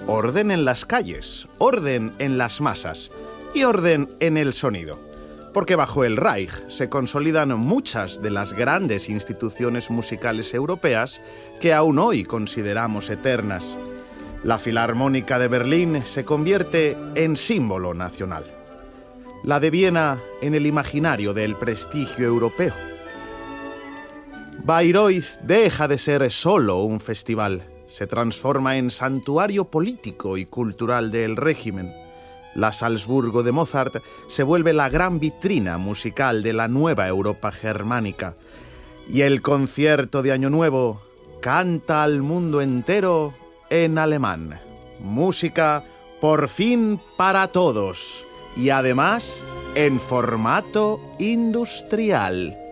orden en las calles, orden en las masas y orden en el sonido. Porque bajo el Reich se consolidan muchas de las grandes instituciones musicales europeas que aún hoy consideramos eternas. La Filarmónica de Berlín se convierte en símbolo nacional. La de Viena en el imaginario del prestigio europeo. Bayreuth deja de ser solo un festival, se transforma en santuario político y cultural del régimen. La Salzburgo de Mozart se vuelve la gran vitrina musical de la nueva Europa germánica. Y el concierto de Año Nuevo canta al mundo entero en alemán. Música por fin para todos y además en formato industrial.